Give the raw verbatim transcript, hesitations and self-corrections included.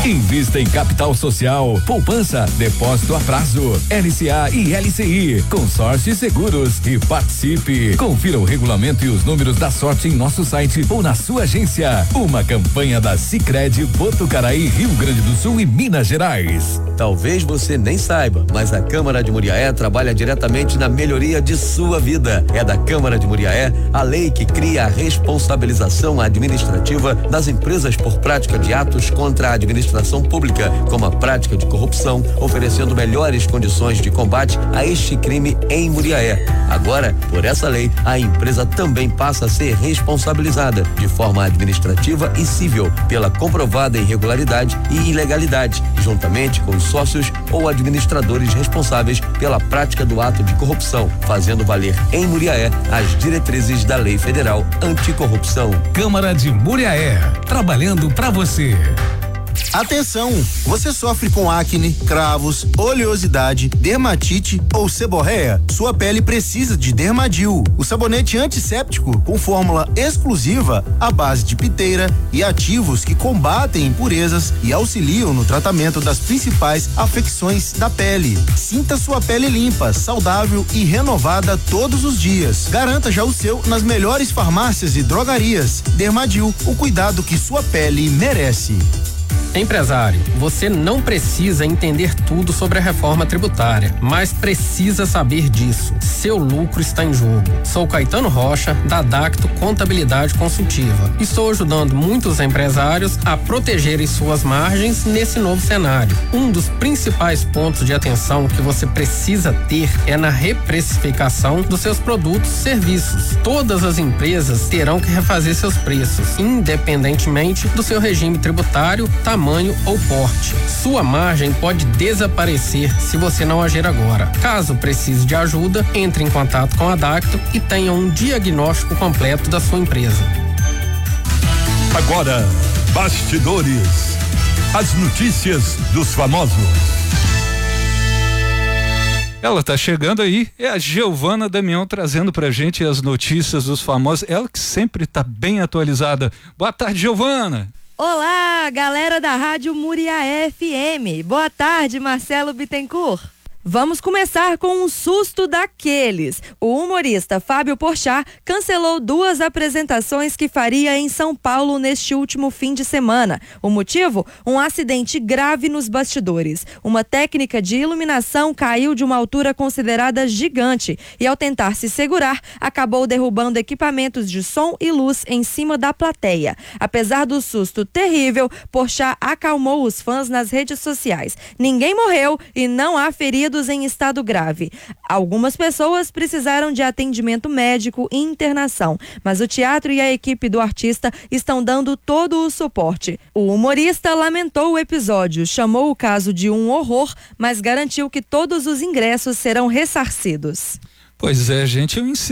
Invista em capital social, poupança, depósito a prazo, L C A e L C I, consórcio e seguros e participe. Confira o regulamento e os números da sorte em nosso site ou na sua agência. Uma campanha da Sicredi Botucaraí, Rio Grande do Sul e Minas Gerais. Talvez você nem saiba, mas a Câmara de Muriaé trabalha diretamente na melhoria de sua vida. É da Câmara de Muriaé a lei que cria a responsabilização administrativa das empresas por prática de atos contra a administração pública, como a prática de corrupção, oferecendo melhores condições de combate a este crime em Muriaé. Agora, por essa lei, a empresa também passa a ser responsabilizada de forma administrativa e civil pela comprovada irregularidade e ilegalidade, juntamente com os sócios ou administradores responsáveis pela prática do ato de corrupção, fazendo valer em Muriaé as diretrizes da Lei Federal Anticorrupção. Câmara de Muriaé, trabalhando para você. Atenção! Você sofre com acne, cravos, oleosidade, dermatite ou seborreia? Sua pele precisa de Dermadil, o sabonete antisséptico com fórmula exclusiva à base de piteira e ativos que combatem impurezas e auxiliam no tratamento das principais afecções da pele. Sinta sua pele limpa, saudável e renovada todos os dias. Garanta já o seu nas melhores farmácias e drogarias. Dermadil, o cuidado que sua pele merece. Empresário, você não precisa entender tudo sobre a reforma tributária, mas precisa saber disso. Seu lucro está em jogo. Sou Caetano Rocha, da Dacto Contabilidade Consultiva. Estou ajudando muitos empresários a protegerem suas margens nesse novo cenário. Um dos principais pontos de atenção que você precisa ter é na reprecificação dos seus produtos e serviços. Todas as empresas terão que refazer seus preços, independentemente do seu regime tributário, tamanho ou porte. Sua margem pode desaparecer se você não agir agora. Caso precise de ajuda, entre em contato com a Dacto e tenha um diagnóstico completo da sua empresa. Agora, bastidores. As notícias dos famosos. Ela tá chegando aí, é a Giovana Damião trazendo pra gente as notícias dos famosos. Ela que sempre tá bem atualizada. Boa tarde, Giovana. Olá, galera da Rádio Muriaé F M. Boa tarde, Marcelo Bittencourt. Vamos começar com um susto daqueles. O humorista Fábio Porchat cancelou duas apresentações que faria em São Paulo neste último fim de semana. O motivo? Um acidente grave nos bastidores. Uma técnica de iluminação caiu de uma altura considerada gigante e, ao tentar se segurar, acabou derrubando equipamentos de som e luz em cima da plateia. Apesar do susto terrível, Porchat acalmou os fãs nas redes sociais. Ninguém morreu e não há feridos em estado grave. Algumas pessoas precisaram de atendimento médico e internação, mas o teatro e a equipe do artista estão dando todo o suporte. O humorista lamentou o episódio, chamou o caso de um horror, mas garantiu que todos os ingressos serão ressarcidos. Pois é, gente, eu